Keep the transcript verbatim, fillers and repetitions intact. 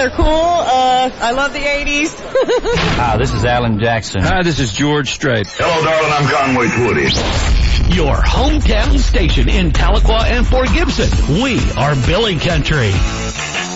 They're cool. Uh, I love the eighties. Hi, this is Alan Jackson. Hi, this is George Strait. Hello, darling. I'm Conway Twitty. Your hometown station in Tahlequah and Fort Gibson. We are Billy Country.